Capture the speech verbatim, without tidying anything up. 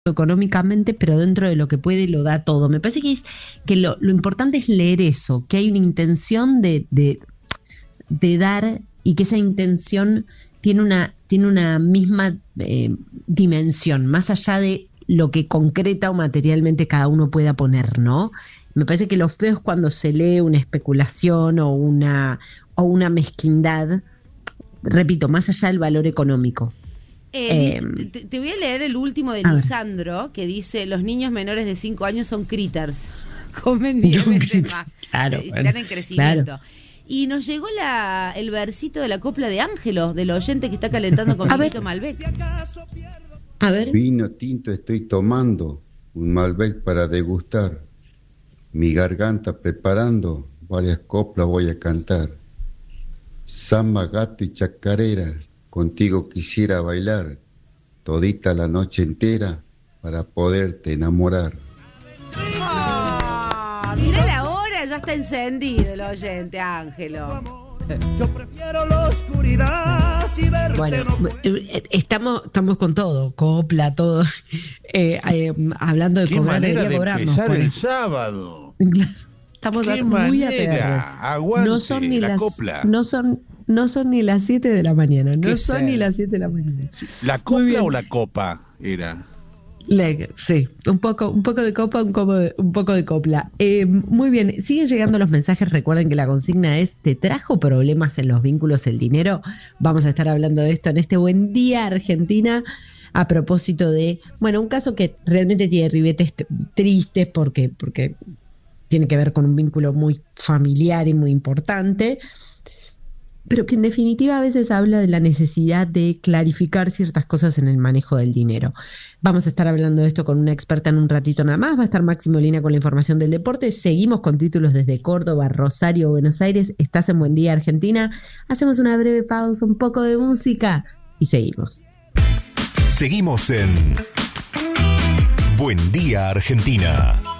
económicamente, pero dentro de lo que puede lo da todo. Me parece que, es, que lo, lo importante es leer eso, que hay una intención de, de, de dar y que esa intención tiene una, tiene una misma eh, dimensión, más allá de lo que concreta o materialmente cada uno pueda poner, ¿no? Me parece que lo feo es cuando se lee una especulación o una, o una mezquindad, repito, más allá del valor económico. Eh, eh, te, te voy a leer el último de Lisandro, que dice: los niños menores de cinco años son critters, comen diez veces más, claro, están bueno, en crecimiento. Claro. Y nos llegó la, el versito de la copla de Ángelo, del oyente que está calentando con vinito Malbec. A ver. Vino tinto estoy tomando, un Malbec para degustar. Mi garganta preparando, varias coplas voy a cantar. Samba, gato y chacarera, contigo quisiera bailar, todita la noche entera para poderte enamorar. Oh, mira la hora, ya está encendido el oyente, Ángelo. Yo prefiero la oscuridad y verte. Bueno, estamos, estamos con todo, copla, todo. Eh, eh, hablando de ¿Qué cobrar, manera de cobrarnos, empezar el eso. sábado? Estamos ¿Qué muy manera? Aguante, no son ni la las, copla. No son, no son ni las siete de la mañana. No ¿Qué son ser? ni las siete de la mañana. ¿La copla o la copa era? Le, sí, un poco, un poco de copa, un, poco de, un poco de copla. Eh, muy bien, siguen llegando los mensajes. Recuerden que la consigna es: ¿te trajo problemas en los vínculos el dinero? Vamos a estar hablando de esto en este Buen Día Argentina, a propósito de, bueno, un caso que realmente tiene ribetes t- tristes porque, porque tiene que ver con un vínculo muy familiar y muy importante, pero que en definitiva a veces habla de la necesidad de clarificar ciertas cosas en el manejo del dinero. Vamos a estar hablando de esto con una experta en un ratito nada más. Va a estar Maxi Molina con la información del deporte. Seguimos con títulos desde Córdoba, Rosario, Buenos Aires. Estás en Buen Día Argentina. Hacemos una breve pausa, un poco de música y seguimos. Seguimos en Buen Día Argentina.